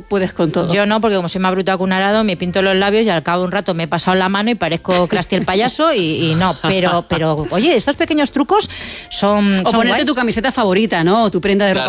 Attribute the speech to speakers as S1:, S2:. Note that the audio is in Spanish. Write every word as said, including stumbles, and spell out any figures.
S1: puedes con todo.
S2: Yo no, porque como soy más bruta que un arado, me pinto los labios y al cabo de un rato me he pasado la mano y parezco Krusty el payaso y, y no. Pero, pero, oye, estos pequeños trucos son,
S1: o
S2: son
S1: ponerte
S2: guays.
S1: tu camiseta favorita, ¿no? O tu prenda de ropa